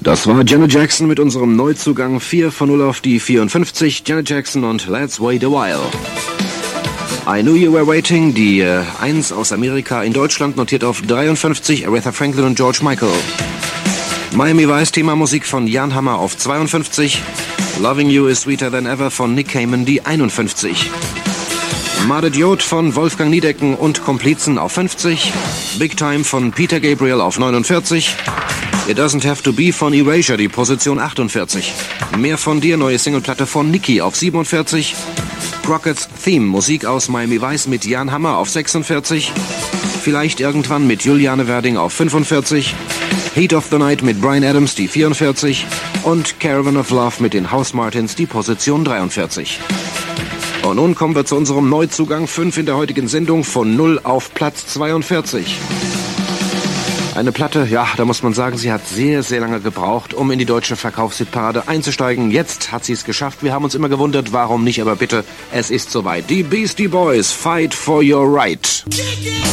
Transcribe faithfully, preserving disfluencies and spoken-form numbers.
Das war Janet Jackson mit unserem Neuzugang vier von null auf die vierundfünfzig. Janet Jackson und Let's Wait a While. I Knew You Were Waiting, die äh, eins aus Amerika in Deutschland, notiert auf dreiundfünfzig, Aretha Franklin und George Michael. Miami Vice, Thema Musik von Jan Hammer auf zweiundfünfzig. Loving You is Sweeter Than Ever von Nick Cayman, die einundfünfzig. Madediot von Wolfgang Niedecken und Komplizen auf fünfzig. Big Time von Peter Gabriel auf neunundvierzig. It Doesn't Have to Be von Erasure, die Position achtundvierzig. Mehr von dir, neue Singleplatte von Nicki auf siebenundvierzig. Crocketts Theme, Musik aus Miami Vice mit Jan Hammer auf sechsundvierzig. Vielleicht irgendwann mit Juliane Werding auf fünfundvierzig. Heat of the Night mit Bryan Adams, die vierundvierzig. Und Caravan of Love mit den House Martins, die Position dreiundvierzig. Und nun kommen wir zu unserem Neuzugang fünf in der heutigen Sendung, von null auf Platz zweiundvierzig. Eine Platte, ja, da muss man sagen, sie hat sehr, sehr lange gebraucht, um in die deutsche Verkaufshitparade einzusteigen. Jetzt hat sie es geschafft. Wir haben uns immer gewundert, warum nicht, aber bitte, es ist soweit. Die Beastie Boys, Fight for Your Right.